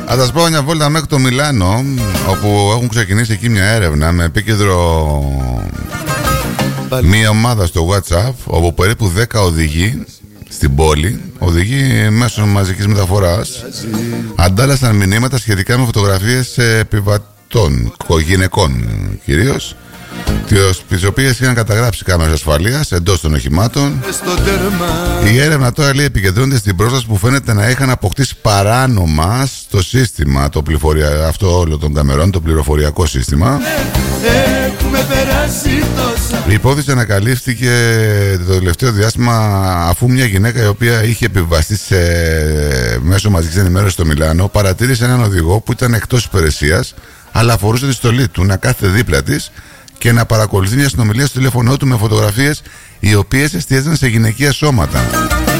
Θα σας πάω μια βόλτα μέχρι το Μιλάνο, όπου έχουν ξεκινήσει εκεί μια έρευνα με επίκεντρο μια ομάδα στο WhatsApp, όπου περίπου 10 οδηγοί στην πόλη, οδηγοί μέσω μαζικής μεταφοράς, αντάλλασαν μηνύματα σχετικά με φωτογραφίες επιβατών, γυναικών κυρίως, τις οποίες είχαν καταγράψει κάμερες ασφαλείας εντός των οχημάτων. Η έρευνα τώρα, λέει, επικεντρώνεται στην πρόσβαση που φαίνεται να είχαν αποκτήσει παράνομα στο σύστημα, αυτό όλο των καμερών, το πληροφοριακό σύστημα. Η υπόθεση ανακαλύφθηκε το τελευταίο διάστημα, αφού μια γυναίκα η οποία είχε επιβαστεί σε μέσω μαζικής ενημέρωσης στο Μιλάνο παρατήρησε έναν οδηγό που ήταν εκτός υπηρεσίας, αλλά αφορούσε τη στολή του να κάθεται δίπλα της και να παρακολουθεί μια συνομιλία στο τηλέφωνό του με φωτογραφίες οι οποίες εστίαζαν σε γυναικεία σώματα.